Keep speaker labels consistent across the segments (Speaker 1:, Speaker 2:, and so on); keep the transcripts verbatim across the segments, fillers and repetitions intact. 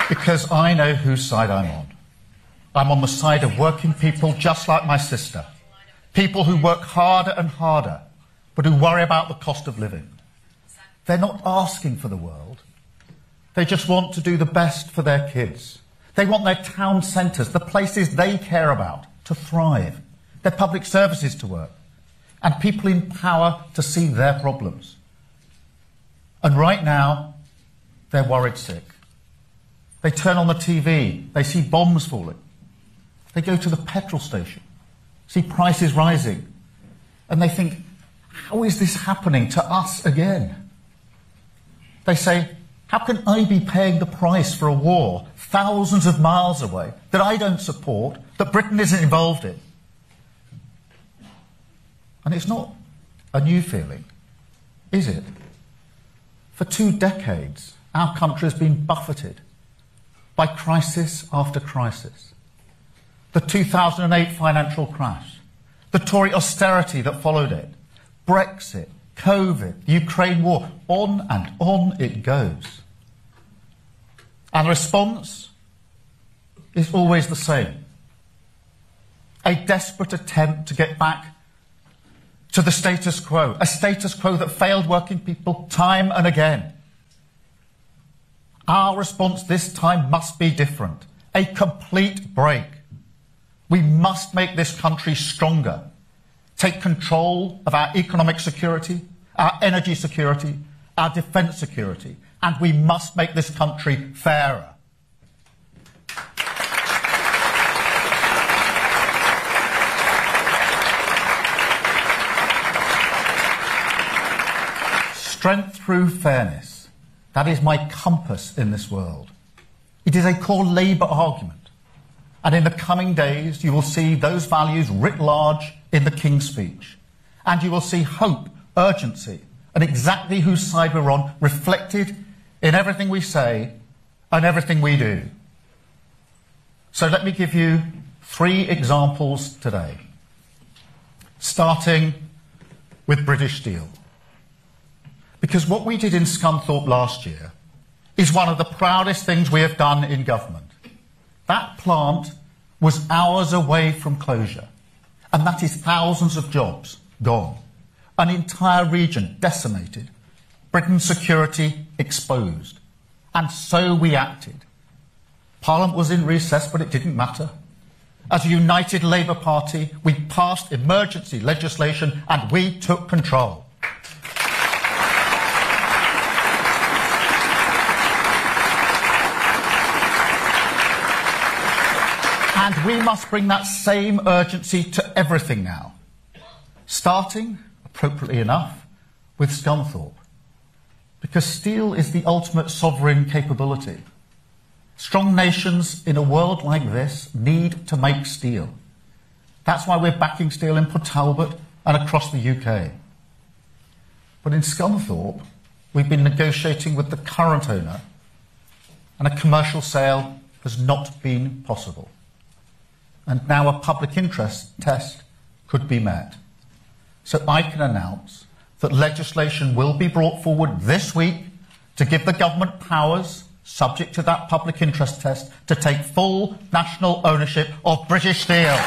Speaker 1: Because I know whose side I'm on. I'm on the side of working people just like my sister. People who work harder and harder, but who worry about the cost of living. They're not asking for the world. They just want to do the best for their kids. They want their town centres, the places they care about, to thrive, their public services to work, and people in power to see their problems. And right now, they're worried sick. They turn on the T V, they see bombs falling. They go to the petrol station, see prices rising, and they think, how is this happening to us again? They say, how can I be paying the price for a war thousands of miles away that I don't support, that Britain isn't involved in? And it's not a new feeling, is it? For two decades, our country has been buffeted by crisis after crisis. The two thousand eight financial crash, the Tory austerity that followed it, Brexit, COVID, the Ukraine war, on and on it goes. And the response is always the same. A desperate attempt to get back to the status quo, a status quo that failed working people time and again. Our response this time must be different. A complete break. We must make this country stronger, take control of our economic security, our energy security, our defence security, and we must make this country fairer. Strength through fairness. That is my compass in this world. It is a core Labour argument. And in the coming days, you will see those values writ large in the King's Speech. And you will see hope, urgency, and exactly whose side we're on reflected in everything we say and everything we do. So let me give you three examples today. Starting with British Steel. Because what we did in Scunthorpe last year is one of the proudest things we have done in government. That plant was hours away from closure, and that is thousands of jobs gone, an entire region decimated, Britain's security exposed. And so we acted. Parliament was in recess, but it didn't matter. As a united Labour Party, we passed emergency legislation and we took control. And we must bring that same urgency to everything now, starting, appropriately enough, with Scunthorpe. Because steel is the ultimate sovereign capability. Strong nations in a world like this need to make steel. That's why we're backing steel in Port Talbot and across the U K. But in Scunthorpe, we've been negotiating with the current owner, and a commercial sale has not been possible. And now a public interest test could be met. So I can announce that legislation will be brought forward this week to give the government powers, subject to that public interest test, to take full national ownership of British Steel.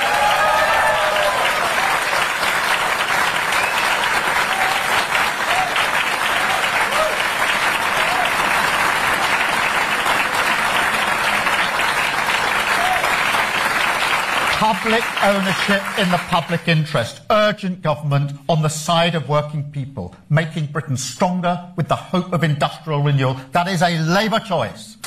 Speaker 1: Public ownership in the public interest. Urgent government on the side of working people, making Britain stronger with the hope of industrial renewal. That is a Labour choice.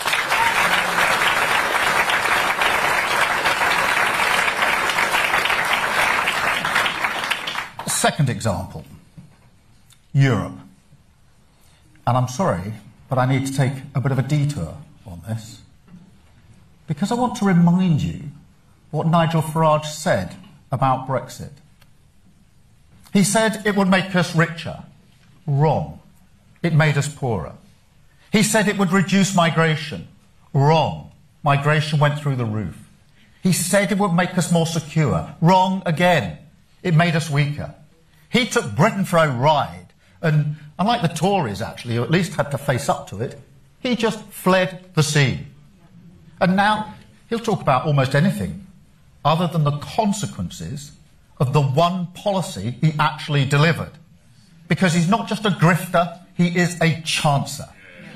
Speaker 1: Second example, Europe. And I'm sorry, but I need to take a bit of a detour on this, because I want to remind you what Nigel Farage said about Brexit. He said it would make us richer. Wrong. It made us poorer. He said it would reduce migration. Wrong. Migration went through the roof. He said it would make us more secure. Wrong again. It made us weaker. He took Britain for a ride, and unlike the Tories, actually, who at least had to face up to it, He just fled the scene. And now he'll talk about almost anything other than the consequences of the one policy he actually delivered. Because he's not just a grifter, he is a chancer.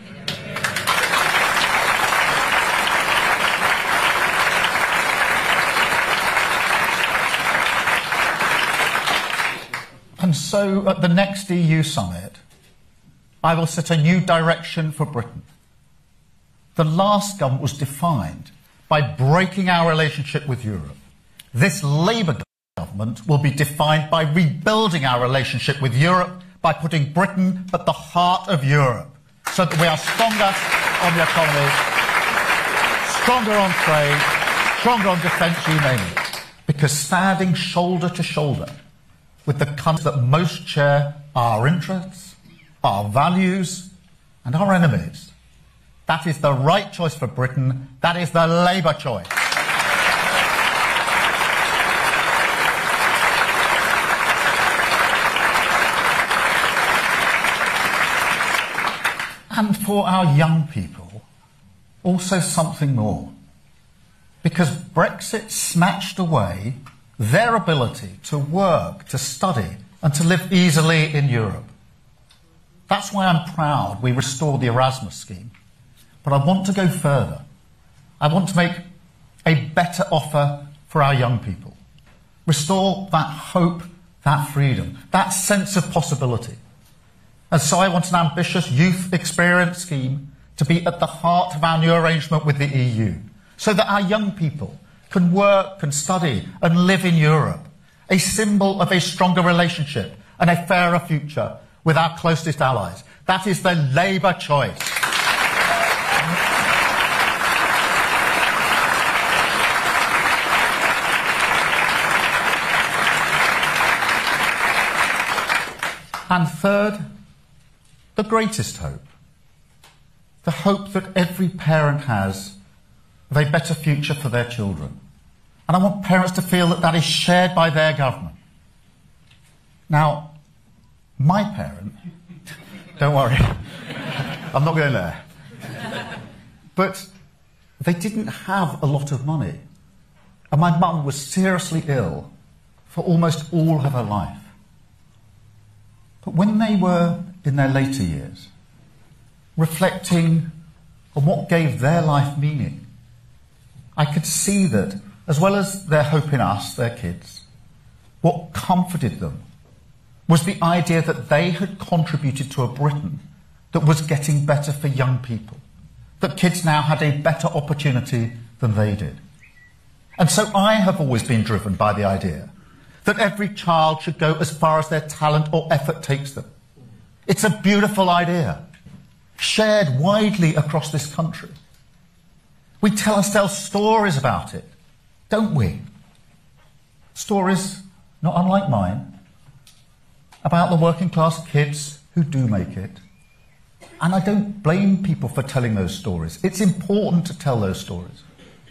Speaker 1: And so at the next E U summit, I will set a new direction for Britain. The last government was defined by breaking our relationship with Europe. This Labour government will be defined by rebuilding our relationship with Europe, by putting Britain at the heart of Europe, so that we are stronger on the economy, stronger on trade, stronger on defence, you name it. Because standing shoulder to shoulder with the countries that most share our interests, our values, and our enemies, that is the right choice for Britain. That is the Labour choice. And for our young people, also something more. Because Brexit snatched away their ability to work, to study, and to live easily in Europe. That's why I'm proud we restored the Erasmus scheme. But I want to go further. I want to make a better offer for our young people. Restore that hope, that freedom, that sense of possibility. And so I want an ambitious youth experience scheme to be at the heart of our new arrangement with the E U, so that our young people can work, can study, and live in Europe, a symbol of a stronger relationship and a fairer future with our closest allies. That is the Labour choice. And third, the greatest hope. The hope that every parent has of a better future for their children. And I want parents to feel that that is shared by their government. Now, my parent, don't worry, I'm not going there. But they didn't have a lot of money. And my mum was seriously ill for almost all of her life. But when they were in their later years, reflecting on what gave their life meaning, I could see that, as well as their hope in us, their kids, what comforted them was the idea that they had contributed to a Britain that was getting better for young people, that kids now had a better opportunity than they did. And so I have always been driven by the idea that every child should go as far as their talent or effort takes them. It's a beautiful idea, shared widely across this country. We tell ourselves stories about it, don't we? Stories, not unlike mine, about the working class kids who do make it. And I don't blame people for telling those stories. It's important to tell those stories.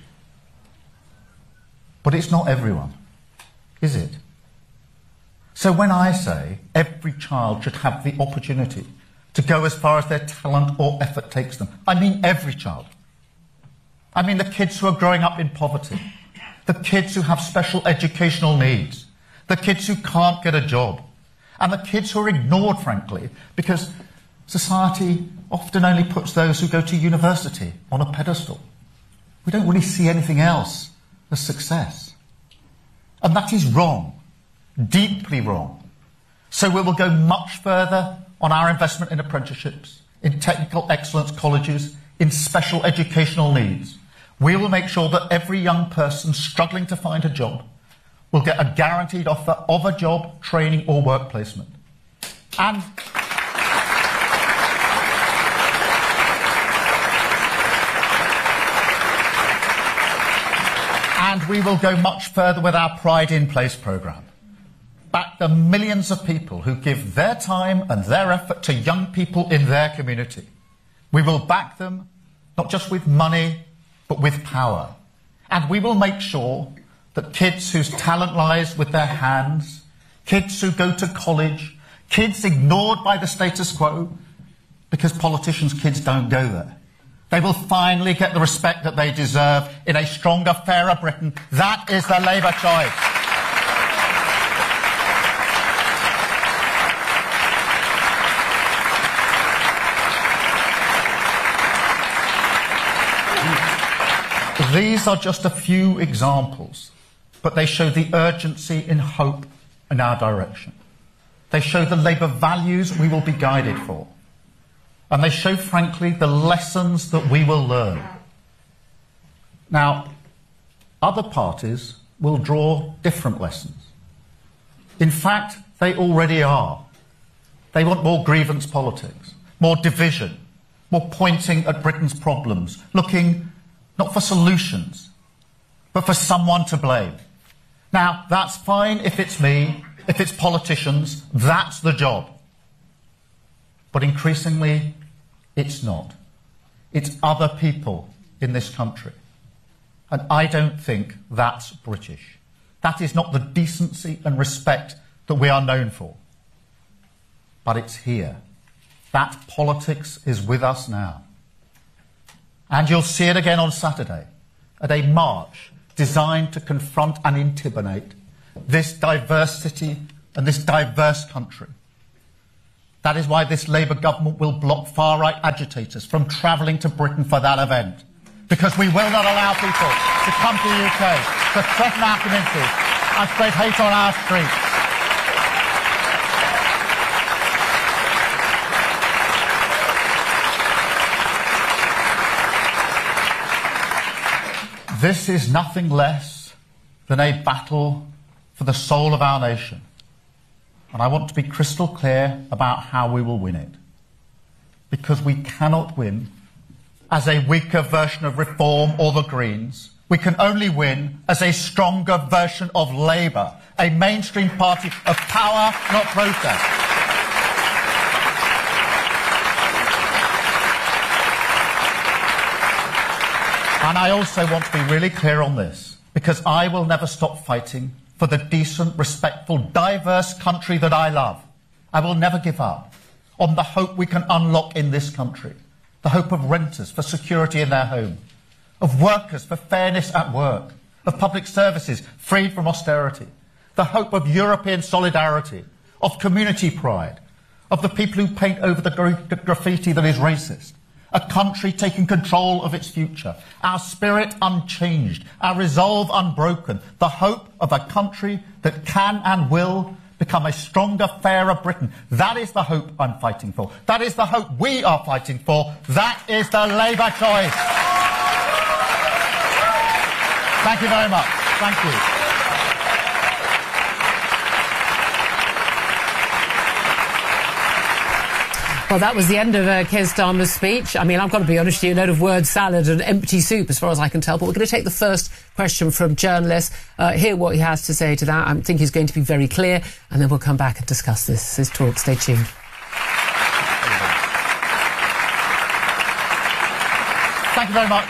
Speaker 1: But it's not everyone, is it? So when I say every child should have the opportunity to go as far as their talent or effort takes them, I mean every child. I mean the kids who are growing up in poverty, the kids who have special educational needs, the kids who can't get a job, and the kids who are ignored, frankly, because society often only puts those who go to university on a pedestal. We don't really see anything else as success. And that is wrong, deeply wrong. So we will go much further on our investment in apprenticeships, in technical excellence colleges, in special educational needs. We will make sure that every young person struggling to find a job will get a guaranteed offer of a job, training or work placement. And And we will go much further with our Pride in Place programme. Back the millions of people who give their time and their effort to young people in their community. We will back them, not just with money, but with power. And we will make sure that kids whose talent lies with their hands, kids who go to college, kids ignored by the status quo, because politicians' kids don't go there, They will finally get the respect that they deserve in a stronger, fairer Britain. That is the Labour choice. These are just a few examples, but they show the urgency in hope in our direction. They show the Labour values we will be guided for. And they show, frankly, the lessons that we will learn. Now, other parties will draw different lessons. In fact, they already are. They want more grievance politics, more division, more pointing at Britain's problems, looking not for solutions, but for someone to blame. Now, that's fine if it's me, if it's politicians, that's the job. But increasingly, it's not. It's other people in this country. And I don't think that's British. That is not the decency and respect that we are known for. But it's here. That politics is with us now. And you'll see it again on Saturday at a march designed to confront and intimidate this diversity and this diverse country. That is why this Labour government will block far-right agitators from travelling to Britain for that event. Because we will not allow people to come to the U K, to threaten our communities and spread hate on our streets. This is nothing less than a battle for the soul of our nation. And I want to be crystal clear about how we will win it. Because we cannot win as a weaker version of Reform or the Greens. We can only win as a stronger version of Labour, a mainstream party of power, not protest. And I also want to be really clear on this, because I will never stop fighting for the decent, respectful, diverse country that I love. I will never give up on the hope we can unlock in this country, the hope of renters for security in their home, of workers for fairness at work, of public services freed from austerity, the hope of European solidarity, of community pride, of the people who paint over the gra graffiti that is racist, a country taking control of its future, our spirit unchanged, our resolve unbroken, the hope of a country that can and will become a stronger, fairer Britain. That is the hope I'm fighting for. That is the hope we are fighting for. That is the Labour choice. Thank you very much. Thank you.
Speaker 2: Well, that was the end of uh, Keir Starmer's speech. I mean, I've got to be honest with you, a load of word salad and empty soup as far as I can tell. But we're going to take the first question from journalists, uh, hear what he has to say to that. I think he's going to be very clear, and then we'll come back and discuss this. This talk. Stay tuned.
Speaker 1: Thank you very much.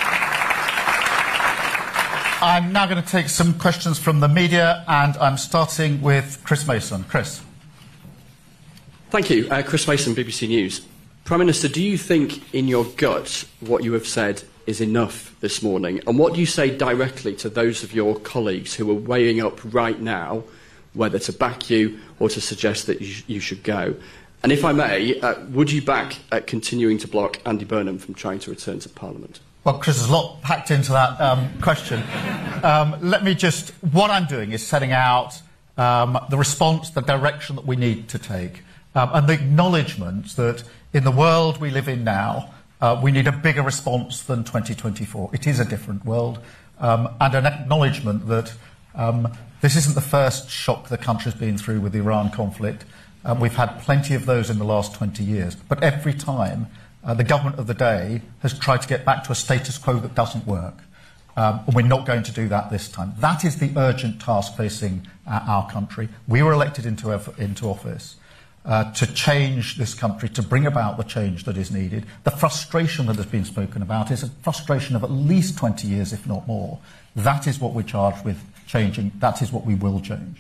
Speaker 1: I'm now going to take some questions from the media, and I'm starting with Chris Mason. Chris.
Speaker 3: Thank you. Uh, Chris Mason, B B C News. Prime Minister, do you think in your gut what you have said is enough this morning? And what do you say directly to those of your colleagues who are weighing up right now whether to back you or to suggest that you, sh you should go? And if I may, uh, would you back uh, continuing to block Andy Burnham from trying to return to Parliament?
Speaker 1: Well, Chris, there's a lot packed into that um, question. Um, let me just... What I'm doing is setting out um, the response, the direction that we need to take. Um, and the acknowledgement that in the world we live in now, uh, we need a bigger response than twenty twenty-four. It is a different world. Um, and an acknowledgement that um, this isn't the first shock the country's been through with the Iran conflict. Uh, we've had plenty of those in the last twenty years. But every time, uh, the government of the day has tried to get back to a status quo that doesn't work. Um, and we're not going to do that this time. That is the urgent task facing uh, our country. We were elected into, into office. Uh, to change this country, to bring about the change that is needed. The frustration that has been spoken about is a frustration of at least twenty years, if not more. That is what we're charged with changing. That is what we will change.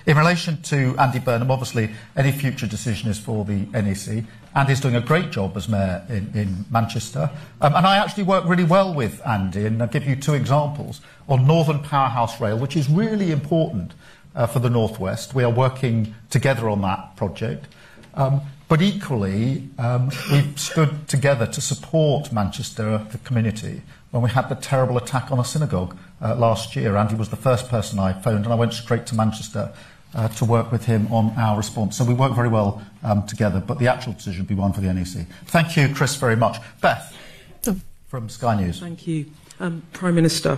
Speaker 1: In relation to Andy Burnham, obviously any future decision is for the N E C. Andy's doing a great job as mayor in, in Manchester. Um, and I actually work really well with Andy, and I'll give you two examples. On Northern Powerhouse Rail, which is really important uh, for the North West. We are working together on that project. Um, but equally, um, we've stood together to support Manchester, the community, when we had the terrible attack on a synagogue uh, last year. Andy was the first person I phoned, and I went straight to Manchester uh, to work with him on our response. So we work very well um, together, but the actual decision will be one for the N E C. Thank you, Chris, very much. Beth, from Sky News.
Speaker 4: Thank you. Um, Prime Minister,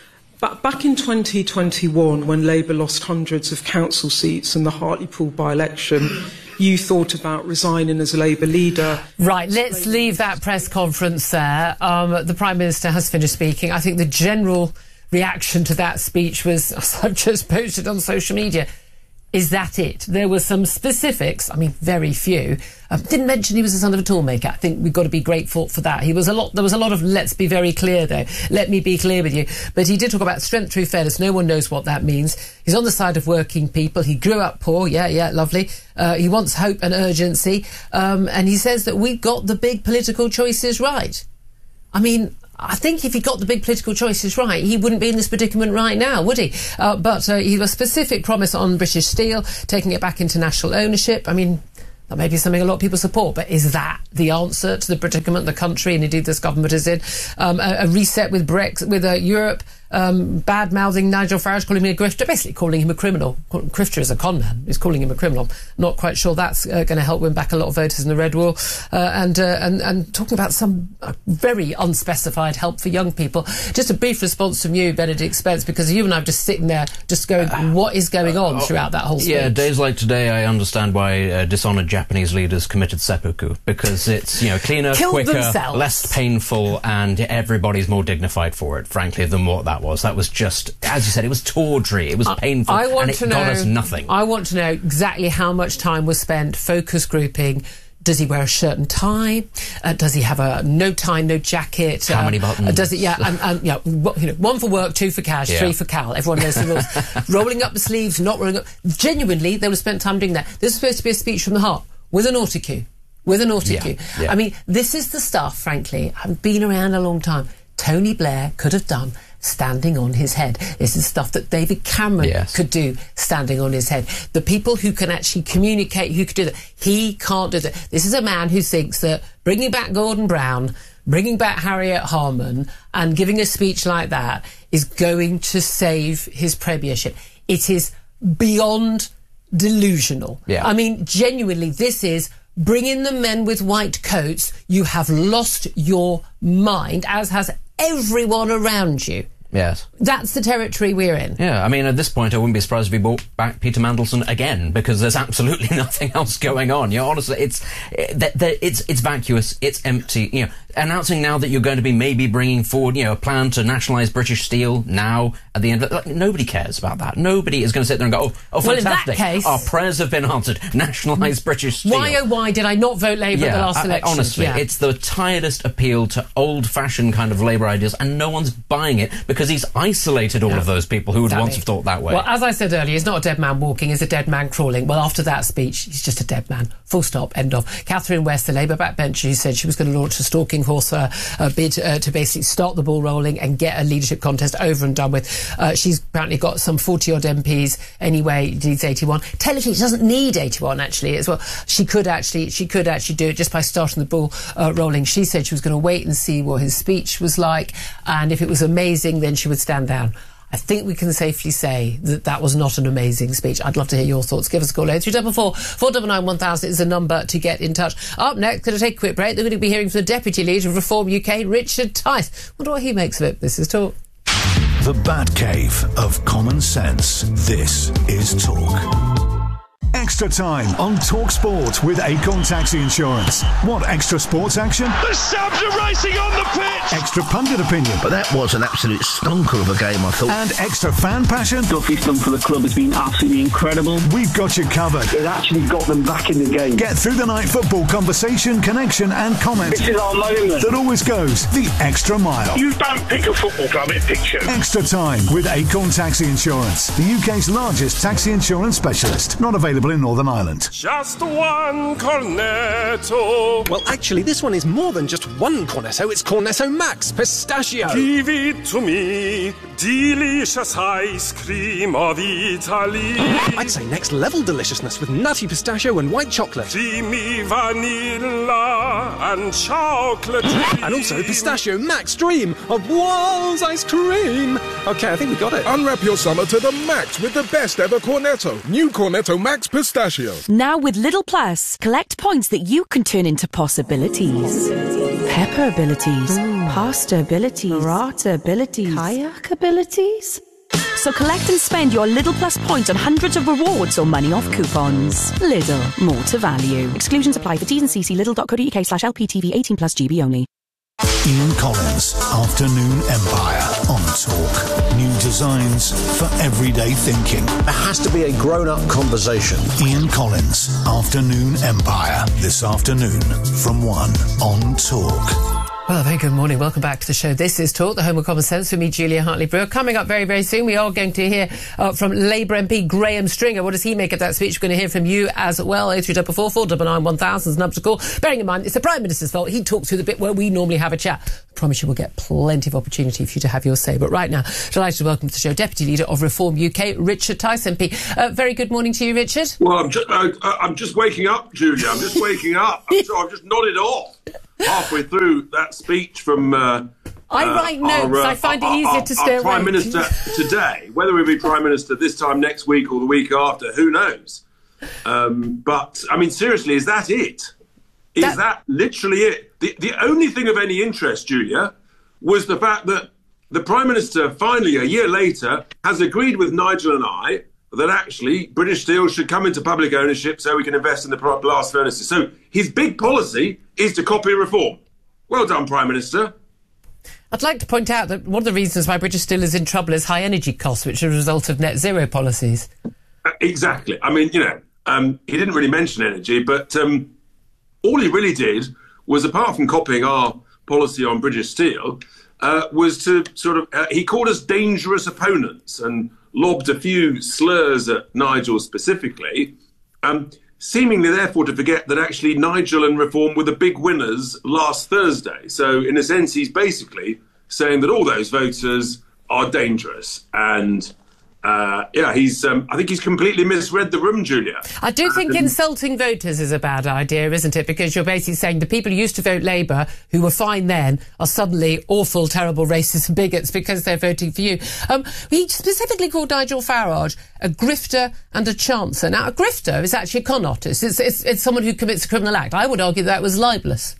Speaker 4: back in twenty twenty-one, when Labour lost hundreds of council seats in the Hartlepool by-election, you thought about resigning as a Labour leader.
Speaker 2: Right, let's leave that press conference there. Um, the Prime Minister has finished speaking. I think the general reaction to that speech was, as I've just posted on social media, is that it? There were some specifics, I mean, very few. Um, didn't mention he was the son of a toolmaker. I think we've got to be grateful for that. He was a lot, there was a lot of, let's be very clear though. Let me be clear with you. But he did talk about strength through fairness. No one knows what that means. He's on the side of working people. He grew up poor. Yeah, yeah, lovely. Uh, he wants hope and urgency. Um, and he says that we got the big political choices right. I mean, I think if he got the big political choices right, he wouldn't be in this predicament right now, would he? Uh, but uh, he had a specific promise on British Steel, taking it back into national ownership. I mean, that may be something a lot of people support, but is that the answer to the predicament the country and indeed this government is in? Um, a, a reset with Brexit, with uh, Europe, um, bad-mouthing Nigel Farage, calling him a grifter, basically calling him a criminal. Grifter is a con man. He's calling him a criminal. Not quite sure that's uh, going to help win back a lot of voters in the Red Wall. Uh, and, uh, and and talking about some uh, very unspecified help for young people. Just a brief response from you, Benedict Spence, because you and I are just sitting there just going, what is going on throughout that whole speech?
Speaker 5: Yeah, days like today, I understand why uh, dishonoured Japanese leaders committed seppuku, because it's, you know, cleaner,
Speaker 2: Killed
Speaker 5: quicker,
Speaker 2: themselves.
Speaker 5: less painful, and everybody's more dignified for it, frankly, than what that was. That was just, as you said, it was tawdry, it was painful,
Speaker 2: I want
Speaker 5: and it
Speaker 2: to
Speaker 5: got
Speaker 2: know,
Speaker 5: us nothing.
Speaker 2: I want to know exactly how much time was spent focus grouping. Does he wear a shirt and tie? Uh, does he have a no tie, no jacket?
Speaker 5: How
Speaker 2: uh,
Speaker 5: many buttons?
Speaker 2: Uh, does it? Yeah, and, and yeah, w- you know, one for work, two for cash,
Speaker 5: Yeah.
Speaker 2: three for Cal. Everyone knows the rules. Rolling up the sleeves, not rolling up. Genuinely, they would have spent time doing that. This is supposed to be a speech from the heart with an autocue. With an autocue.
Speaker 5: Yeah, yeah.
Speaker 2: I mean, this is the stuff, frankly, I've been around a long time. Tony Blair could have done standing on his head. This is stuff that David Cameron
Speaker 5: yes.
Speaker 2: could do standing on his head. The people who can actually communicate, who could do that, he can't do that. This is a man who thinks that bringing back Gordon Brown, bringing back Harriet Harman and giving a speech like that is going to save his premiership. It is beyond delusional.
Speaker 5: Yeah.
Speaker 2: I mean, genuinely, this is bring in the men with white coats. You have lost your mind, as has everyone around you.
Speaker 5: Yes.
Speaker 2: That's the territory we're in.
Speaker 5: Yeah, I mean, at this point, I wouldn't be surprised if we brought back Peter Mandelson again, because there's absolutely nothing else going on. You know, honestly, it's it, it's it's vacuous, it's empty. You know, announcing now that you're going to be maybe bringing forward, you know, a plan to nationalise British Steel now at the end of it. Like, nobody cares about that. Nobody is going to sit there and go, oh, oh
Speaker 2: Well, in that
Speaker 5: fantastic,
Speaker 2: case-
Speaker 5: our prayers have been answered. Nationalise British Steel.
Speaker 2: Why, oh, why did I not vote Labour at the last
Speaker 5: I- I-
Speaker 2: election?
Speaker 5: honestly,
Speaker 2: Yeah.
Speaker 5: it's the tiredest appeal to old-fashioned kind of Labour ideas, and no one's buying it because he's isolated all of those people who would
Speaker 2: Exactly.
Speaker 5: once have thought that way.
Speaker 2: Well, as I said earlier, he's not a dead man walking, he's a dead man crawling. Well, after that speech, he's just a dead man. Full stop, end of. Catherine West, the Labour backbencher, who said she was going to launch a stalking horse uh, uh, bid uh, to basically start the ball rolling and get a leadership contest over and done with. Uh, she's apparently got some forty-odd M Ps anyway, needs eighty-one. Technically, she doesn't need eighty-one, actually, as well. She could actually, she could actually do it just by starting the ball uh, rolling. She said she was going to wait and see what his speech was like, and if it was amazing, then she would stand down. I think we can safely say that that was not an amazing speech. I'd love to hear your thoughts. Give us a call. oh three four four, four nine nine, one thousand is the number to get in touch. Up next, going to take a quick break. They're going to be hearing from the Deputy Leader of Reform U K, Richard Tice. Wonder what he makes of it. This is Talk.
Speaker 6: The Batcave of Common Sense. This is Talk. Extra time on Talk Sport with Acorn Taxi Insurance. Want extra sports action?
Speaker 7: The Sabs are racing on the pitch!
Speaker 6: Extra pundit opinion.
Speaker 8: But that was an absolute stonker of a game, I thought.
Speaker 6: And extra fan passion.
Speaker 9: Stuff he's done for the club has been absolutely incredible.
Speaker 6: We've got you covered.
Speaker 9: It actually got them back in the game.
Speaker 6: Get through the night football conversation, connection and comment.
Speaker 9: This is our moment.
Speaker 6: That always goes the extra mile.
Speaker 7: You don't pick a football club, it picks you.
Speaker 6: Extra time with Acorn Taxi Insurance, the U K's largest taxi insurance specialist. Not available in Northern Ireland.
Speaker 7: Just one Cornetto.
Speaker 10: Well, actually, this one is more than just one Cornetto. It's Cornetto Max Pistachio.
Speaker 7: Give it to me, delicious ice cream of Italy.
Speaker 10: I'd say next level deliciousness with nutty pistachio and white chocolate.
Speaker 7: Creamy vanilla and chocolate.
Speaker 10: And also Pistachio Max Dream of Walls ice cream. Okay, I think we got it.
Speaker 11: Unwrap your summer to the max with the best ever Cornetto. New Cornetto Max Pistachio.
Speaker 12: Now with Lidl Plus, collect points that you can turn into possibilities. Pepper abilities, mm. pasta abilities, burrata abilities, kayak abilities. So collect and spend your Lidl Plus points on hundreds of rewards or money off coupons. Lidl, more to value. Exclusions apply for T's and C's. Lidl.co.uk slash LPTV eighteen plus G B only.
Speaker 6: Ian Collins, Afternoon Empire on Talk. New designs for everyday thinking.
Speaker 8: There has to be a grown-up conversation.
Speaker 6: Ian Collins, Afternoon Empire. This afternoon from one on Talk.
Speaker 2: Well, very good morning. Welcome back to the show. This is Talk, the home of common sense, for me, Julia Hartley-Brewer. Coming up very, very soon, we are going to hear uh, from Labour M P Graham Stringer. What does he make of that speech? We're going to hear from you as well. oh three four four, four nine nine, one thousand is the number to call. Bearing in mind, it's the Prime Minister's fault. He talks through the bit where we normally have a chat. I promise you we'll get plenty of opportunity for you to have your say. But right now, delighted to welcome to the show Deputy Leader of Reform U K, Richard Tice M P. Uh, very good morning to you, Richard.
Speaker 13: Well, I'm just, uh, I'm just waking up, Julia. I'm just waking up. I'm so I've just nodded off halfway through that speech from... Uh,
Speaker 2: I write uh, notes. Our, uh, I find
Speaker 13: our,
Speaker 2: it easier
Speaker 13: our,
Speaker 2: to stay
Speaker 13: our Prime
Speaker 2: awake.
Speaker 13: Minister today. Whether we be Prime Minister this time next week or the week after, who knows? Um, but, I mean, seriously, is that it? Is that, that literally it? The, the only thing of any interest, Julia, was the fact that the Prime Minister finally, a year later, has agreed with Nigel and I that actually British Steel should come into public ownership so we can invest in the blast furnaces. So his big policy is to copy reform. Well done, Prime Minister.
Speaker 2: I'd like to point out that one of the reasons why British Steel is in trouble is high energy costs, which are a result of net zero policies.
Speaker 13: Uh, exactly. I mean, you know, um, he didn't really mention energy, but um, all he really did was, apart from copying our policy on British Steel, uh, was to sort of, uh, he called us dangerous opponents and lobbed a few slurs at Nigel specifically, um, seemingly therefore to forget that actually Nigel and Reform were the big winners last Thursday. So in a sense, he's basically saying that all those voters are dangerous. And uh, yeah, he's. Um, I think he's completely misread the room, Julia.
Speaker 2: I do think
Speaker 13: um,
Speaker 2: insulting voters is a bad idea, isn't it? Because you're basically saying the people who used to vote Labour, who were fine then, are suddenly awful, terrible racists and bigots because they're voting for you. Um, he specifically called Nigel Farage a grifter and a chancer. Now, a grifter is actually a con artist. It's, it's, it's someone who commits a criminal act. I would argue that was libelous.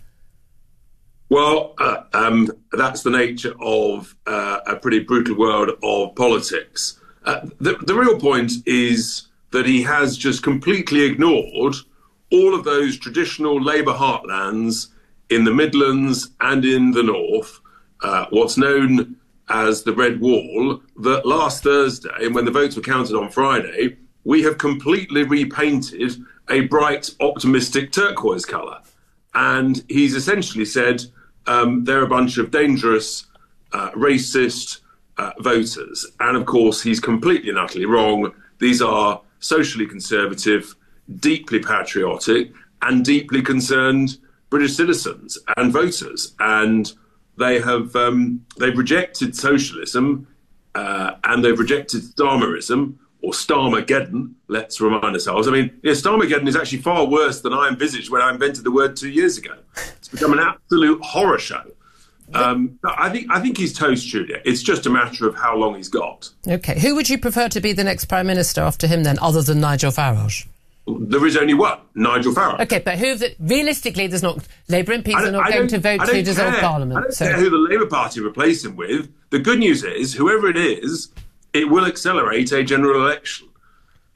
Speaker 13: Well, uh, um, that's the nature of uh, a pretty brutal world of politics. Uh, the, the real point is that he has just completely ignored all of those traditional Labour heartlands in the Midlands and in the North, uh, what's known as the Red Wall, that last Thursday, and when the votes were counted on Friday, we have completely repainted a bright, optimistic turquoise colour. And he's essentially said um, they're a bunch of dangerous, uh, racist, Uh, voters. And of course, he's completely and utterly wrong. These are socially conservative, deeply patriotic and deeply concerned British citizens and voters. And they have um, they've rejected socialism uh, and they've rejected Starmerism, or Starmageddon, let's remind ourselves. I mean, yeah, Starmageddon is actually far worse than I envisaged when I invented the word two years ago. It's become an absolute horror show. Um, I think I think he's toast, Julia. It's just a matter of how long he's got.
Speaker 2: OK. Who would you prefer to be the next Prime Minister after him, then, other than Nigel Farage?
Speaker 13: There is only one, Nigel Farage.
Speaker 2: OK, but who... The, realistically, there's not... Labour M Ps are not going to vote to dissolve Parliament.
Speaker 13: I don't
Speaker 2: so.
Speaker 13: care who the Labour Party replace him with. The good news is, whoever it is, it will accelerate a general election.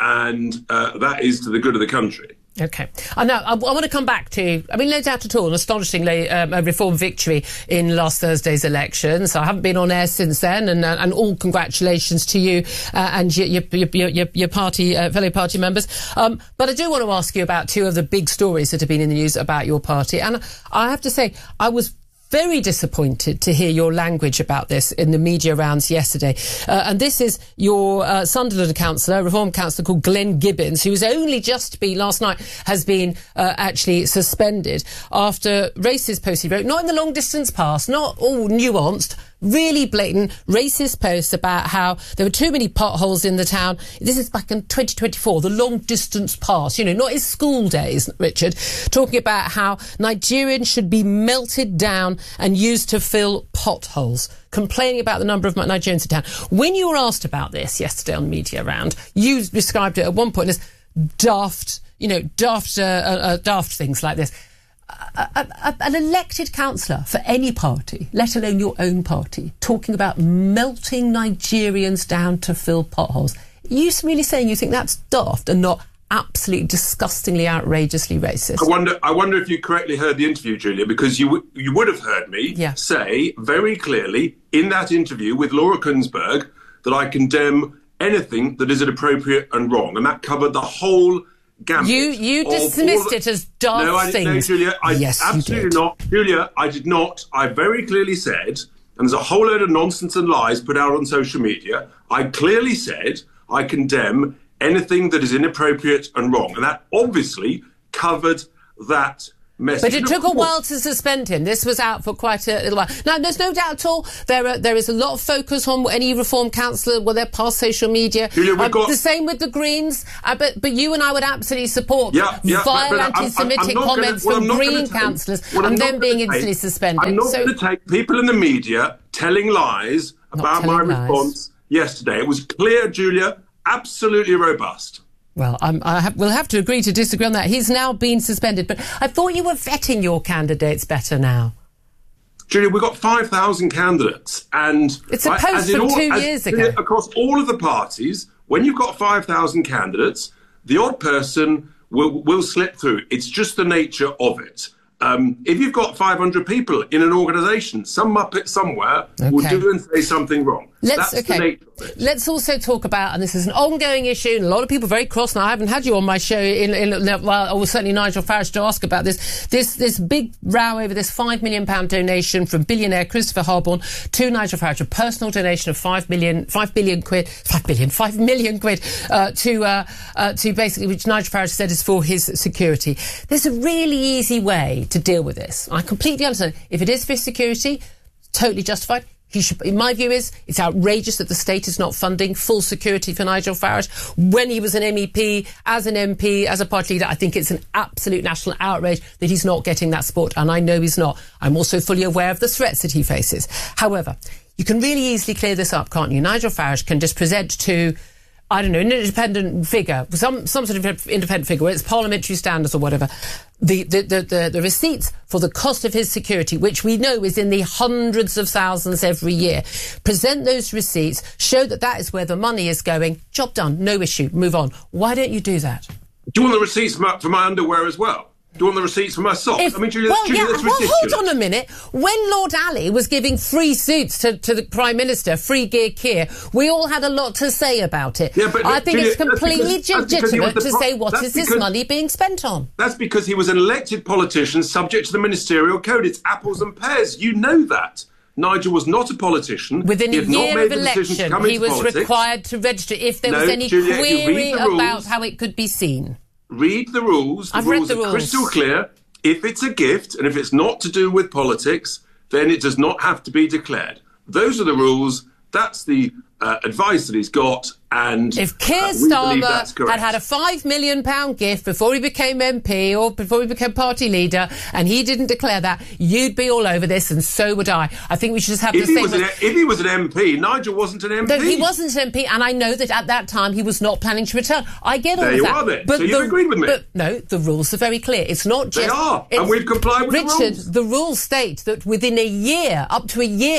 Speaker 13: and uh, that is to the good of the country.
Speaker 2: OK. I know. I, I want to come back to, I mean, no doubt at all, an astonishingly um, a Reform victory in last Thursday's election. So I haven't been on air since then, and, uh, and all congratulations to you uh, and your, your, your, your, your party, uh, fellow party members. Um, but I do want to ask you about two of the big stories that have been in the news about your party. And I have to say, I was very disappointed to hear your language about this in the media rounds yesterday. Uh, and this is your uh, Sunderland councillor, Reform councillor called Glenn Gibbons, who's only just been, last night, has been uh, actually suspended after racist posts he wrote, not in the long distance past, not all nuanced, really blatant racist posts about how there were too many potholes in the town. This is back in twenty twenty-four, the long distance past, you know, not his school days, Richard, talking about how Nigerians should be melted down and used to fill potholes, complaining about the number of Nigerians in town. When you were asked about this yesterday on Media Round, you described it at one point as daft, you know, daft, uh, uh, daft things like this. A, a, a, an elected councillor for any party, let alone your own party, talking about melting Nigerians down to fill potholes. Are you really saying you think that's daft and not absolutely disgustingly, outrageously racist?
Speaker 13: I wonder. I wonder if you correctly heard the interview, Julia, because you w- you would have heard me
Speaker 2: yeah. say
Speaker 13: very clearly in that interview with Laura Kuenssberg that I condemn anything that is inappropriate and wrong, and that covered the whole. Gambit
Speaker 2: you you dismissed
Speaker 13: the,
Speaker 2: it as daft
Speaker 13: no, I didn't,
Speaker 2: things.
Speaker 13: No, Julia, I
Speaker 2: yes,
Speaker 13: absolutely
Speaker 2: you did.
Speaker 13: not. Julia, I did not. I very clearly said, and there's a whole load of nonsense and lies put out on social media, I clearly said I condemn anything that is inappropriate and wrong. And that obviously covered that message.
Speaker 2: But it took a while to suspend him. This was out for quite a little while. Now, there's no doubt at all there are, there is a lot of focus on any Reform councillor, well, they're past social media.
Speaker 13: Julia, we've
Speaker 2: um,
Speaker 13: got...
Speaker 2: The same with the Greens. Uh, but, but you and I would absolutely support
Speaker 13: yeah, yeah,
Speaker 2: vile
Speaker 13: but, but
Speaker 2: anti-Semitic comments
Speaker 13: gonna, well,
Speaker 2: from Green councillors and them being
Speaker 13: take,
Speaker 2: instantly suspended.
Speaker 13: I'm not
Speaker 2: so,
Speaker 13: going to take people in the media telling lies about my
Speaker 2: lies.
Speaker 13: response yesterday. It was clear, Julia, absolutely robust.
Speaker 2: Well, I'm, I have, we'll have to agree to disagree on that. He's now been suspended. But I thought you were vetting your candidates better now.
Speaker 13: Julia, we've got five thousand candidates. And
Speaker 2: it's a post right, from
Speaker 13: all,
Speaker 2: two
Speaker 13: as,
Speaker 2: years ago.
Speaker 13: Across all of the parties, when you've got five thousand candidates, the odd person will, will slip through. It's just the nature of it. Um, if you've got five hundred people in an organisation, some muppet somewhere okay. will do and say something wrong.
Speaker 2: Let's,
Speaker 13: That's
Speaker 2: okay.
Speaker 13: the nature of it.
Speaker 2: Let's also talk about, and this is an ongoing issue, and a lot of people are very cross now. I haven't had you on my show, in, in, well, or certainly Nigel Farage to ask about this. This this big row over this five million pound donation from billionaire Christopher Harborne to Nigel Farage, a personal donation of five million, five billion quid, five billion, five million quid uh, to uh, uh, to basically, which Nigel Farage said is for his security. There's a really easy way to deal with this. I completely understand. If it is for security, totally justified. He should, in my view, is it's outrageous that the state is not funding full security for Nigel Farage when he was an M E P, as an M P, as a party leader. I think it's an absolute national outrage that he's not getting that support, and I know he's not. I'm also fully aware of the threats that he faces. However, you can really easily clear this up, can't you? Nigel Farage can just present to, I don't know, an independent figure, some some sort of independent figure, whether it's parliamentary standards or whatever, the, the, the, the, the receipts for the cost of his security, which we know is in the hundreds of thousands every year. Present those receipts, show that that is where the money is going. Job done, no issue, move on. Why don't you do that?
Speaker 13: Do you want the receipts for my, for my underwear as well? Do you want the receipts for my socks?
Speaker 2: If,
Speaker 13: I mean, Julia,
Speaker 2: well,
Speaker 13: Julia
Speaker 2: yeah,
Speaker 13: that's
Speaker 2: well,
Speaker 13: ridiculous.
Speaker 2: hold on a minute. When Lord Ali was giving free suits to, to the Prime Minister, free gear gear, we all had a lot to say about it.
Speaker 13: Yeah, but,
Speaker 2: I think
Speaker 13: Julia,
Speaker 2: it's completely
Speaker 13: because,
Speaker 2: legitimate to
Speaker 13: pro-
Speaker 2: say what is this money being spent on.
Speaker 13: That's because he was an elected politician subject to the ministerial code. It's apples and pears. You know that. Nigel was not a politician.
Speaker 2: Within
Speaker 13: he
Speaker 2: a
Speaker 13: had not
Speaker 2: year
Speaker 13: made
Speaker 2: of
Speaker 13: the decision to
Speaker 2: election,
Speaker 13: come
Speaker 2: he
Speaker 13: into
Speaker 2: was
Speaker 13: politics.
Speaker 2: required to register if there
Speaker 13: no,
Speaker 2: was any
Speaker 13: Julia,
Speaker 2: query
Speaker 13: about
Speaker 2: rules, how it could be seen.
Speaker 13: Read the rules. The
Speaker 2: I've
Speaker 13: rules
Speaker 2: read the
Speaker 13: are
Speaker 2: rules.
Speaker 13: crystal clear. If it's a gift and if it's not to do with politics, then it does not have to be declared. Those are the rules. That's the uh, advice that he's got. And
Speaker 2: if Keir
Speaker 13: uh,
Speaker 2: Starmer had had a five million pound gift before he became M P or before he became party leader and he didn't declare that, you'd be all over this, and so would I. I think we should just have
Speaker 13: if
Speaker 2: the
Speaker 13: he
Speaker 2: same...
Speaker 13: Was an, if he was an M P, Nigel wasn't an M P.
Speaker 2: No, he wasn't an M P, and I know that at that time he was not planning to return. I get all
Speaker 13: there
Speaker 2: of
Speaker 13: you
Speaker 2: that.
Speaker 13: Are, then.
Speaker 2: But
Speaker 13: so you've
Speaker 2: the,
Speaker 13: agreed with me.
Speaker 2: But no, the rules are very clear. It's not just...
Speaker 13: They are, and we've complied with
Speaker 2: Richard,
Speaker 13: the rules.
Speaker 2: the rules state that within a year, up to a year...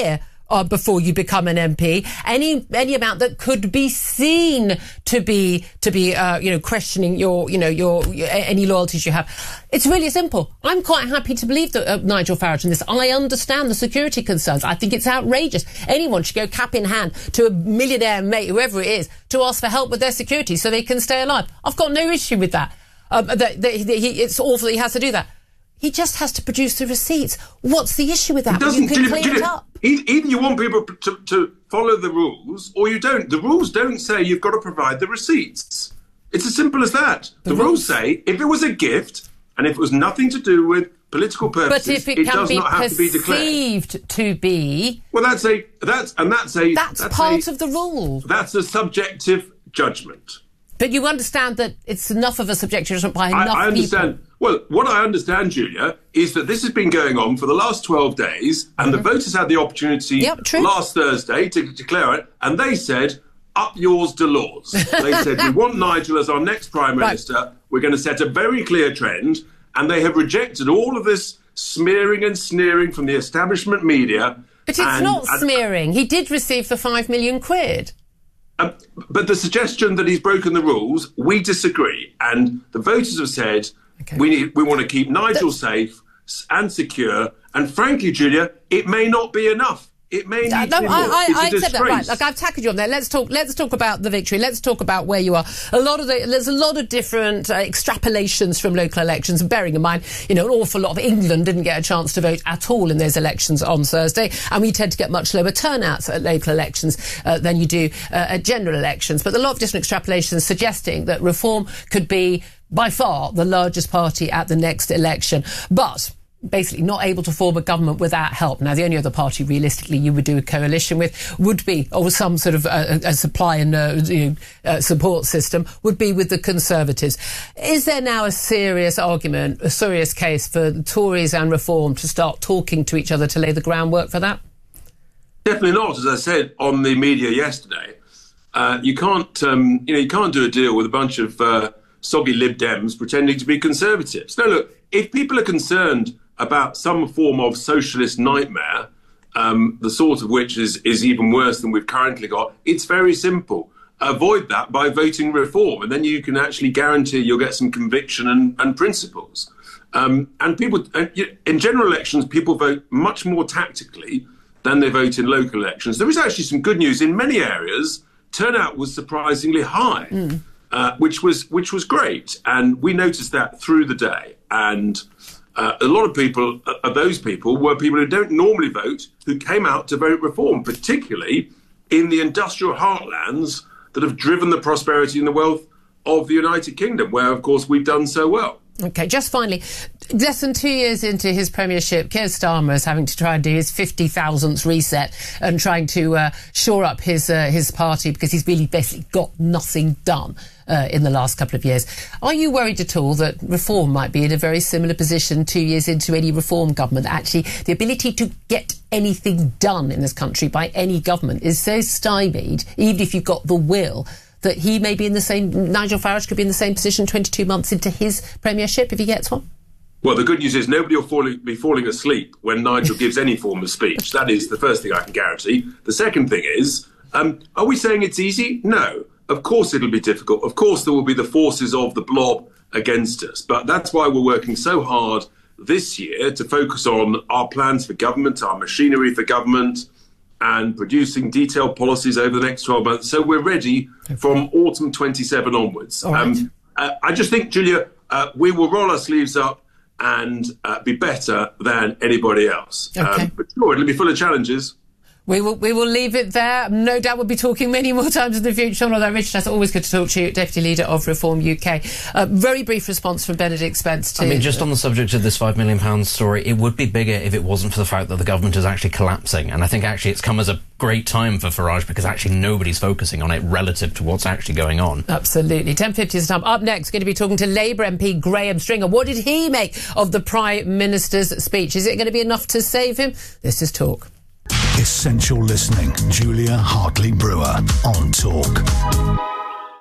Speaker 2: Uh, before you become an M P, any any amount that could be seen to be to be uh, you know questioning your you know your, your any loyalties you have. It's really simple. I'm quite happy to believe that uh, Nigel Farage in this. I understand the security concerns. I think it's outrageous. Anyone should go cap in hand to a millionaire mate, whoever it is, to ask for help with their security so they can stay alive. I've got no issue with that. Um, that, that, that he, it's awful that he has to do that. He just has to produce the receipts. What's the issue with that? You can clean it up.
Speaker 13: Either you want people to, to follow the rules or you don't. The rules don't say you've got to provide the receipts. It's as simple as that. The, the rules, rules say if it was a gift and if it was nothing to do with political purposes,
Speaker 2: but if it,
Speaker 13: it
Speaker 2: can
Speaker 13: does
Speaker 2: be
Speaker 13: not have to be declared.
Speaker 2: Perceived to be,
Speaker 13: well, that's a that's and that's a
Speaker 2: that's,
Speaker 13: that's
Speaker 2: part
Speaker 13: a,
Speaker 2: of the rule.
Speaker 13: That's a subjective judgment.
Speaker 2: But you understand that it's enough of a subjective judgment by enough
Speaker 13: I, I understand.
Speaker 2: people.
Speaker 13: Well, what I understand, Julia, is that this has been going on for the last twelve days, and mm-hmm. the voters had the opportunity
Speaker 2: yep,
Speaker 13: last Thursday to declare it, and they said, up yours to laws. They said, we want Nigel as our next Prime Minister. Right. We're going to set a very clear trend, and they have rejected all of this smearing and sneering from the establishment media.
Speaker 2: But it's
Speaker 13: and,
Speaker 2: not
Speaker 13: and,
Speaker 2: smearing. He did receive the five million quid.
Speaker 13: Um, but the suggestion that he's broken the rules, we disagree. And the voters have said, okay. we need, we want to keep Nigel That's... safe and secure. And frankly, Julia, it may not be enough. It may need
Speaker 2: no,
Speaker 13: to be more.
Speaker 2: I, I, I accept that. Right,
Speaker 13: like
Speaker 2: I've tackled you on there. Let's talk. Let's talk about the victory. Let's talk about where you are. A lot of the, there's a lot of different uh, extrapolations from local elections. And bearing in mind, you know, an awful lot of England didn't get a chance to vote at all in those elections on Thursday, and we tend to get much lower turnouts at local elections uh, than you do uh, at general elections. But a lot of different extrapolations suggesting that Reform could be by far the largest party at the next election, but basically not able to form a government without help. Now, the only other party, realistically, you would do a coalition with would be, or some sort of uh, a supply and uh, you know, uh, support system, would be with the Conservatives. Is there now a serious argument, a serious case for the Tories and Reform to start talking to each other to lay the groundwork for that?
Speaker 13: Definitely not. As I said on the media yesterday, uh, you can't, um, you know, you can't do a deal with a bunch of uh, soggy Lib Dems pretending to be Conservatives. No, look, if people are concerned about some form of socialist nightmare, um, the sort of which is, is even worse than we've currently got, it's very simple. Avoid that by voting Reform, and then you can actually guarantee you'll get some conviction and, and principles. Um, and people, in general elections, people vote much more tactically than they vote in local elections. There is actually some good news. In many areas, turnout was surprisingly high, mm. uh, which was which was great. And we noticed that through the day. And Uh, a lot of people, uh, those people, were people who don't normally vote, who came out to vote Reform, particularly in the industrial heartlands that have driven the prosperity and the wealth of the United Kingdom, where, of course, we've done so well.
Speaker 2: OK, just finally, less than two years into his premiership, Keir Starmer is having to try and do his fifty thousandth reset and trying to uh, shore up his uh, his party because he's really basically got nothing done uh, in the last couple of years. Are you worried at all that Reform might be in a very similar position two years into any Reform government? Actually, the ability to get anything done in this country by any government is so stymied, even if you've got the will, that he may be in the same, Nigel Farage could be in the same position twenty-two months into his premiership if he gets one?
Speaker 13: Well, the good news is nobody will fall, be falling asleep when Nigel gives any form of speech. That is the first thing I can guarantee. The second thing is, um, are we saying it's easy? No. Of course it'll be difficult. Of course there will be the forces of the blob against us. But that's why we're working so hard this year to focus on our plans for government, our machinery for government, and producing detailed policies over the next twelve months. So we're ready from autumn twenty-seven onwards.
Speaker 2: All right. um,
Speaker 13: uh, I just think, Julia, uh, we will roll our sleeves up and uh, be better than anybody else.
Speaker 2: Okay.
Speaker 13: Um, but sure, it'll be full of challenges.
Speaker 2: We will we will leave it there. No doubt we'll be talking many more times in the future. Although, Richard, that's always good to talk to you, Deputy Leader of Reform U K. Uh, very brief response from Benedict Spence to...
Speaker 5: I mean, just on the subject of this five million pounds story, it would be bigger if it wasn't for the fact that the government is actually collapsing. And I think actually it's come as a great time for Farage because actually nobody's focusing on it relative to what's actually going on.
Speaker 2: Absolutely. ten fifty is the time. Up next, going to be talking to Labour M P Graham Stringer. What did he make of the Prime Minister's speech? Is it going to be enough to save him? This is Talk.
Speaker 6: Essential listening. Julia Hartley Brewer on Talk.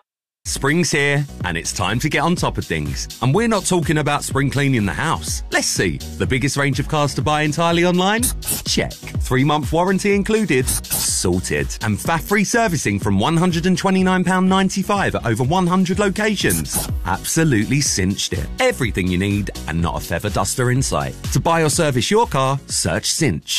Speaker 14: Spring's here, and it's time to get on top of things. And we're not talking about spring cleaning the house. Let's see. The biggest range of cars to buy entirely online? Check. Three-month warranty included? Sorted. And F A F-free servicing from one hundred twenty-nine pounds ninety-five at over one hundred locations? Absolutely cinched it. Everything you need, and not a feather duster in sight. To buy or service your car, search Cinch.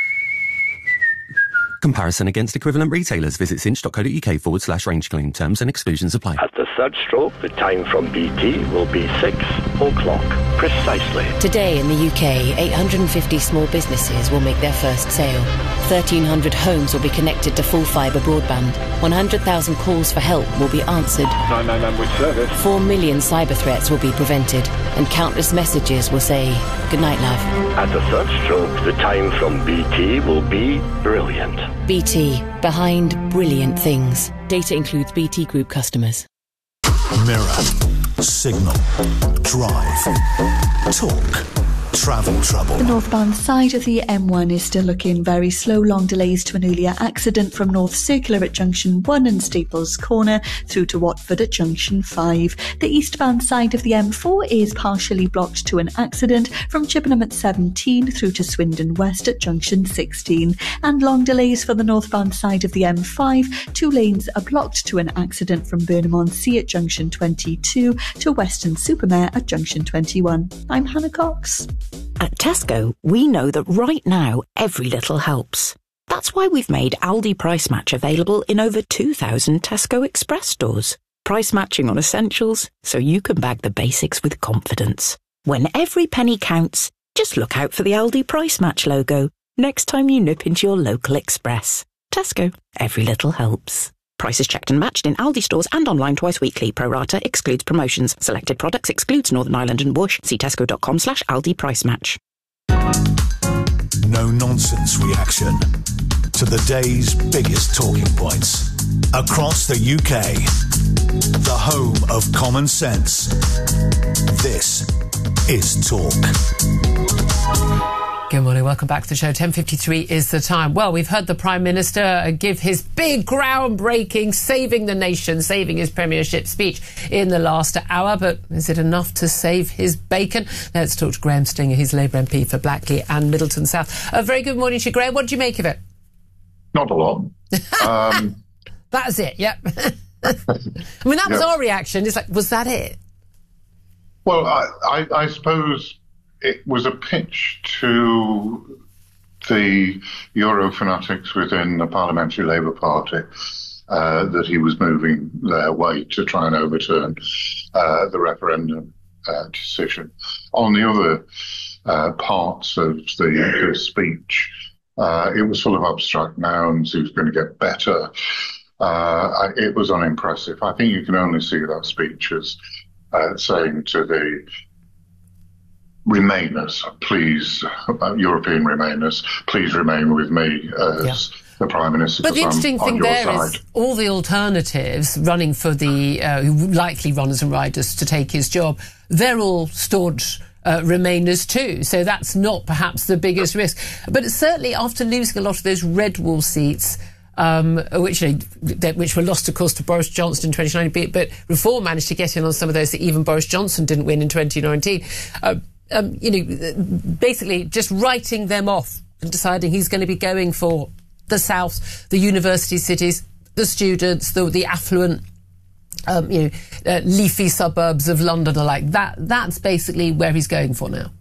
Speaker 14: Comparison against equivalent retailers. Visit cinch.co.uk forward slash range claim. Terms and exclusions apply.
Speaker 15: At the third stroke, the time from B T will be six o'clock, precisely.
Speaker 16: Today in the U K, eight hundred fifty small businesses will make their first sale. thirteen hundred homes will be connected to full fibre broadband. one hundred thousand calls for help will be answered.
Speaker 15: nine nine nine with service.
Speaker 16: four million cyber threats will be prevented. And countless messages will say, "Good night, love."
Speaker 15: At the third stroke, the time from B T will be brilliant.
Speaker 16: B T, behind brilliant things. Data includes B T Group customers.
Speaker 6: Mirror, Signal, Drive, Talk, Travel Trouble.
Speaker 17: The northbound side of the M one is still looking very slow. Long delays to an earlier accident from North Circular at Junction one and Staples Corner through to Watford at Junction five. The eastbound side of the M four is partially blocked to an accident from Chippenham at seventeen through to Swindon West at Junction sixteen. And long delays for the northbound side of the M five. Two lanes are blocked to an accident from Burnham-on-Sea at Junction twenty-two to Weston-super-Mare at Junction twenty-one. I'm Hannah Cox.
Speaker 18: At Tesco, we know that right now, every little helps. That's why we've made Aldi Price Match available in over two thousand Tesco Express stores. Price matching on essentials, so you can bag the basics with confidence. When every penny counts, just look out for the Aldi Price Match logo next time you nip into your local Express. Tesco, every little helps. Prices checked and matched in Aldi stores and online twice weekly. Pro rata excludes promotions. Selected products excludes Northern Ireland and Bush. See tesco.com slash Aldi Price Match.
Speaker 6: No nonsense reaction to the day's biggest talking points. Across the U K, the home of common sense. This is Talk.
Speaker 2: Good morning, welcome back to the show. ten fifty-three is the time. Well, we've heard the Prime Minister give his big, groundbreaking, saving the nation, saving his premiership speech in the last hour, but is it enough to save his bacon? Let's talk to Graham Stinger, he's Labour M P for Blackley and Middleton South. A very good morning to you, Graham. What did you make of it?
Speaker 19: Not a lot. Um,
Speaker 2: That's it, yep. I mean, that was
Speaker 19: yeah.
Speaker 2: our reaction. It's like, was that it?
Speaker 19: Well, I, I, I suppose it was a pitch to the Euro fanatics within the Parliamentary Labour Party uh, that he was moving their way to try and overturn uh, the referendum uh, decision. On the other uh, parts of the, the speech, uh, it was full of abstract nouns. He was going to get better. Uh, it was unimpressive. I think you can only see that speech as uh, saying to the Remainers, please, uh, European Remainers, please remain with me as yeah. the Prime Minister.
Speaker 2: But the interesting
Speaker 19: I'm
Speaker 2: thing there
Speaker 19: side.
Speaker 2: is all the alternatives running for the, uh, who likely runners and riders to take his job, they're all staunch uh, Remainers too. So that's not perhaps the biggest risk. But certainly after losing a lot of those red wall seats, Um, which you know, which were lost, of course, to Boris Johnson in twenty nineteen, but Reform managed to get in on some of those that even Boris Johnson didn't win in twenty nineteen. Uh, um, you know, basically just writing them off and deciding he's going to be going for the South, the university cities, the students, the, the affluent, um, you know, uh, leafy suburbs of London are like that. That's basically where he's going for now.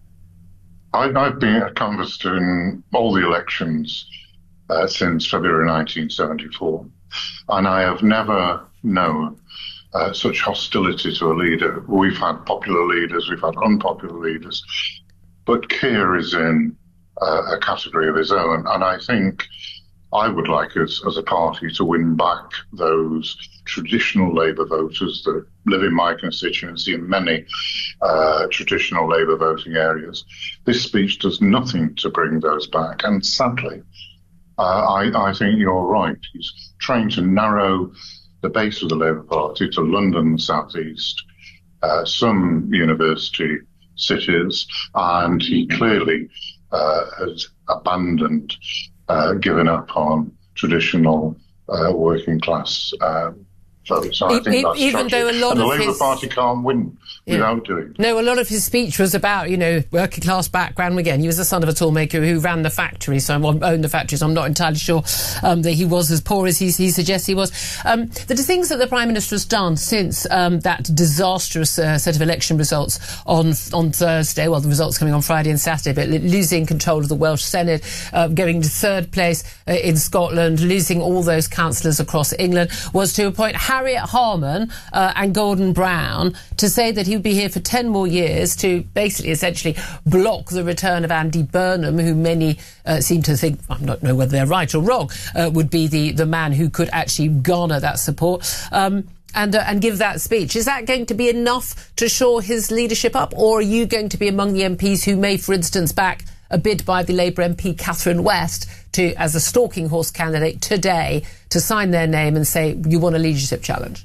Speaker 19: I, I've been canvassed in all the elections Uh, since February nineteen seventy-four, and I have never known uh, such hostility to a leader. We've had popular leaders, we've had unpopular leaders, but Keir is in uh, a category of his own, and I think I would like us as a party to win back those traditional Labour voters that live in my constituency and many uh, traditional Labour voting areas. This speech does nothing to bring those back, and sadly, Uh, I, I think you're right. He's trying to narrow the base of the Labour Party to London, South East, uh, some university cities, and he clearly uh, has abandoned, uh, given up on traditional uh, working class uh, vote. So I think
Speaker 2: e-
Speaker 19: that's
Speaker 2: even
Speaker 19: tragic.
Speaker 2: though a lot
Speaker 19: and the
Speaker 2: of
Speaker 19: Labour
Speaker 2: his...
Speaker 19: Party can't win
Speaker 2: Yeah.
Speaker 19: without doing it.
Speaker 2: No, a lot of his speech was about, you know, working class background. Again, he was the son of a toolmaker who ran the factory, so I owned the factory, so I'm not entirely sure um, that he was as poor as he, he suggests he was. Um, the things that the Prime Minister has done since um, that disastrous uh, set of election results on on Thursday, well, the results coming on Friday and Saturday, but losing control of the Welsh Senate, uh, going to third place uh, in Scotland, losing all those councillors across England, was to appoint Harriet Harman uh, and Gordon Brown to say that he would be here for ten more years to basically, essentially, block the return of Andy Burnham, who many uh, seem to think, I don't know whether they're right or wrong, uh, would be the, the man who could actually garner that support. Um, And, uh, and give that speech. Is that going to be enough to shore his leadership up, or are you going to be among the M Ps who may, for instance, back a bid by the Labour M P Catherine West to, as a stalking horse candidate today, to sign their name and say you want a leadership challenge?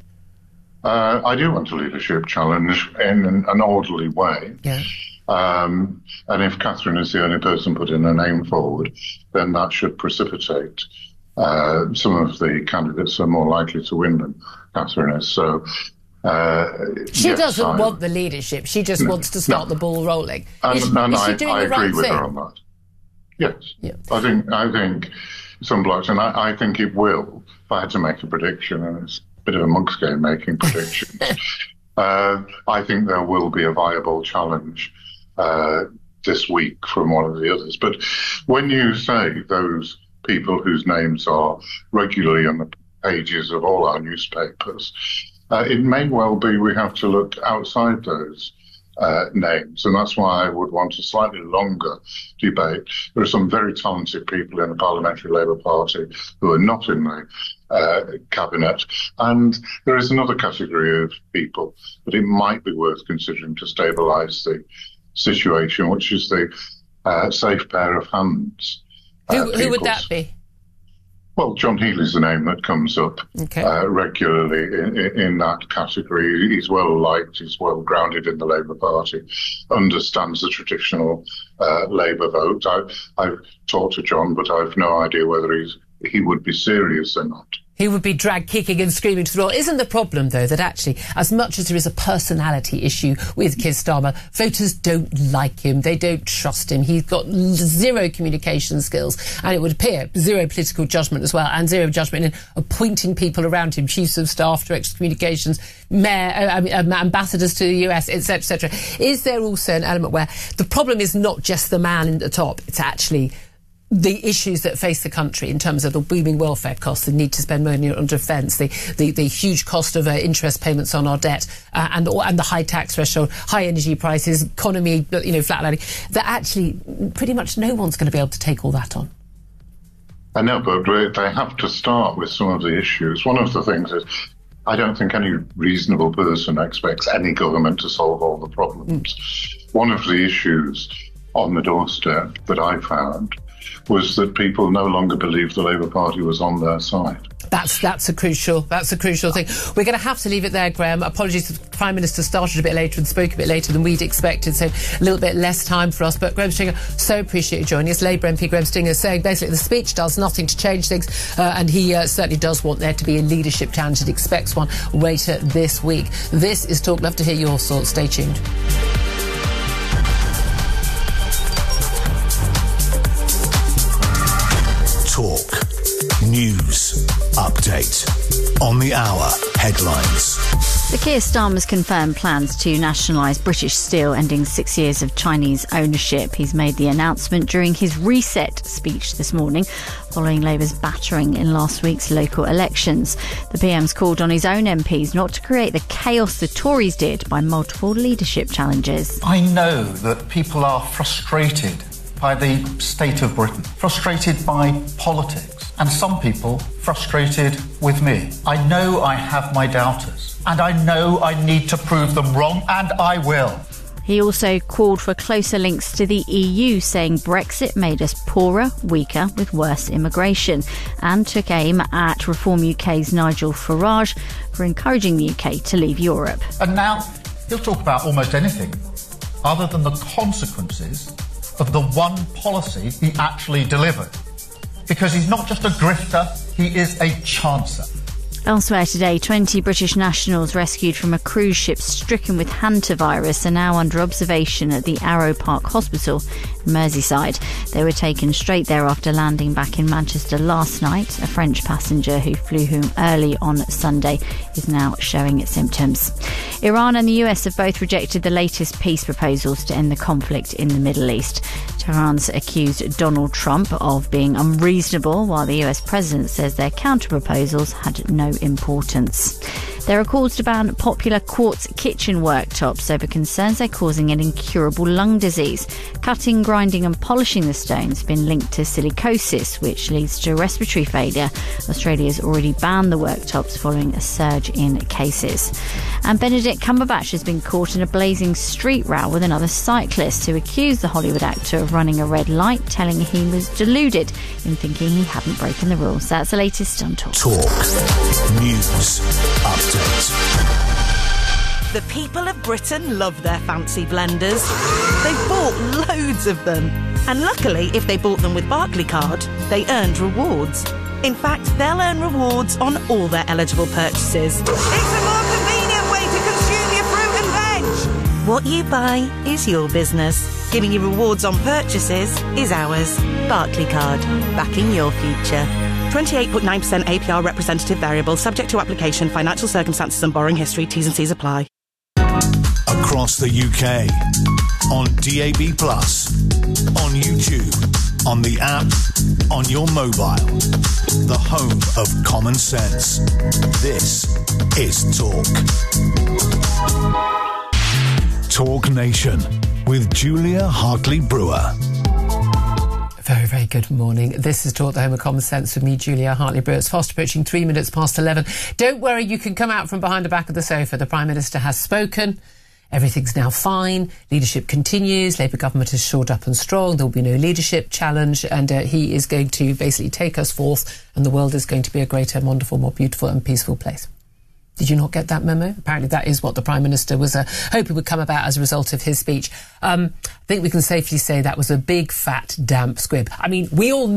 Speaker 19: Uh, I do want a leadership challenge in an, an orderly way.
Speaker 2: Yeah.
Speaker 19: Um, and if Catherine is the only person putting her name forward, then that should precipitate uh, some of the candidates are more likely to win than Catherine is. So uh,
Speaker 2: she
Speaker 19: yes,
Speaker 2: doesn't
Speaker 19: I,
Speaker 2: want the leadership. She just
Speaker 19: no,
Speaker 2: wants to start
Speaker 19: no.
Speaker 2: the ball rolling.
Speaker 19: And,
Speaker 2: is,
Speaker 19: and
Speaker 2: is she
Speaker 19: I,
Speaker 2: doing
Speaker 19: I
Speaker 2: the right
Speaker 19: agree with
Speaker 2: thing?
Speaker 19: her on that. Yes.
Speaker 2: Yeah.
Speaker 19: I think I think some blocks, and I, I think it will. If I had to make a prediction, and it's a bit of a monk's game making predictions, uh, I think there will be a viable challenge uh, this week from one of the others. But when you say those people whose names are regularly on the pages of all our newspapers, uh, it may well be we have to look outside those uh, names, and that's why I would want a slightly longer debate. There are some very talented people in the Parliamentary Labour Party who are not in the uh, cabinet, and there is another category of people that it might be worth considering to stabilise the situation, which is the uh, safe pair of hands.
Speaker 2: Who,
Speaker 19: Uh,
Speaker 2: who would
Speaker 19: peoples.
Speaker 2: that be?
Speaker 19: Well, John Healey's the name that comes up
Speaker 2: Okay.
Speaker 19: uh, regularly in, in, in that category. He's well liked, he's well grounded in the Labour Party, understands the traditional uh, Labour vote. I've, I've talked to John, but I've no idea whether he's he would be serious or not.
Speaker 2: He would be dragged kicking and screaming to the floor. Isn't the problem, though, that actually, as much as there is a personality issue with Keir Starmer, voters don't like him, they don't trust him, he's got zero communication skills, and it would appear zero political judgment as well, and zero judgment in appointing people around him, chiefs of staff, directors of communications, mayor, uh, I mean, um, ambassadors to the U S, et cetera, et cetera. Is there also an element where the problem is not just the man at the top, it's actually the issues that face the country in terms of the booming welfare costs, the need to spend money on defence, the, the, the huge cost of uh, interest payments on our debt, uh, and and the high tax threshold, high energy prices, economy, you know, flatlining, that actually pretty much no one's going to be able to take all that on.
Speaker 19: I know, but they have to start with some of the issues. One of the things is, I don't think any reasonable person expects any government to solve all the problems. Mm. One of the issues on the doorstep that I found was that people no longer believed the Labour Party was on their side.
Speaker 2: That's that's a crucial that's a crucial thing. We're going to have to leave it there, Graham. Apologies, the Prime Minister started a bit later and spoke a bit later than we'd expected, so a little bit less time for us. But Graham Stinger, so appreciate you joining us. Labour M P Graham Stinger saying basically the speech does nothing to change things, uh, and he uh, certainly does want there to be a leadership challenge and expects one later this week. This is Talk. Love to hear your thoughts. Stay tuned.
Speaker 6: Talk. News. Update. On the hour. Headlines.
Speaker 20: The Keir Starmer's confirmed plans to nationalise British Steel, ending six years of Chinese ownership. He's made the announcement during his reset speech this morning, following Labour's battering in last week's local elections. The P M's called on his own M Ps not to create the chaos the Tories did by multiple leadership challenges.
Speaker 1: I know that people are frustrated by the state of Britain, frustrated by politics, and some people frustrated with me. I know I have my doubters, and I know I need to prove them wrong, and I will.
Speaker 20: He also called for closer links to the E U, saying Brexit made us poorer, weaker, with worse immigration, and took aim at Reform U K's Nigel Farage for encouraging the U K to leave Europe.
Speaker 1: And now he'll talk about almost anything other than the consequences of the one policy he actually delivered. Because he's not just a grifter, he is a chancer.
Speaker 20: Elsewhere today, twenty British nationals rescued from a cruise ship stricken with hantavirus are now under observation at the Arrow Park Hospital in Merseyside. They were taken straight there after landing back in Manchester last night. A French passenger who flew home early on Sunday is now showing symptoms. Iran and the U S have both rejected the latest peace proposals to end the conflict in the Middle East. Tehran's accused Donald Trump of being unreasonable, while the U S president says their counter-proposals had no importance. There are calls to ban popular quartz kitchen worktops over concerns they're causing an incurable lung disease. Cutting, grinding and polishing the stones have been linked to silicosis, which leads to respiratory failure. Australia's already banned the worktops following a surge in cases. And Benedict Cumberbatch has been caught in a blazing street row with another cyclist who accused the Hollywood actor of running a red light, telling he was deluded in thinking he hadn't broken the rules. That's the latest on Talk.
Speaker 6: Talk News Update.
Speaker 21: The people of Britain love their fancy blenders. They've bought loads of them. And luckily, if they bought them with Barclaycard, they earned rewards. In fact, they'll earn rewards on all their eligible purchases. It's a more convenient way to consume your fruit and veg. What you buy is your business. Giving you rewards on purchases is ours. Barclaycard, backing your future. twenty-eight point nine percent A P R representative variable, subject to application, financial circumstances and borrowing history. T's and C's apply.
Speaker 6: Across the U K, on D A B plus, on YouTube, on the app, on your mobile. The home of common sense. This is Talk. Talk Nation with Julia Hartley-Brewer.
Speaker 2: Very, very good morning. This is Talk, the home of common sense with me, Julia Hartley-Brewer. It's fast approaching three minutes past eleven. Don't worry, you can come out from behind the back of the sofa. The Prime Minister has spoken. Everything's now fine. Leadership continues. Labour government is shored up and strong. There will be no leadership challenge. And uh, he is going to basically take us forth, and the world is going to be a greater, wonderful, more beautiful and peaceful place. Did you not get that memo? Apparently that is what the Prime Minister was uh, hoping would come about as a result of his speech. Um, I think we can safely say that was a big, fat, damp squib. I mean, we all